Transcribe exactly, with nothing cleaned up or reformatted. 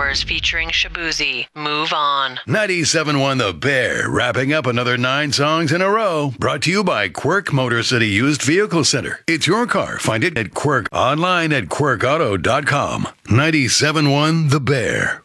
Hours featuring Shabuzi. Move on. ninety-seven point one The Bear, wrapping up another nine songs in a row. Brought to you by Quirk Motor City Used Vehicle Center. It's your car. Find it at Quirk, online at quirk auto dot com. ninety-seven point one The Bear.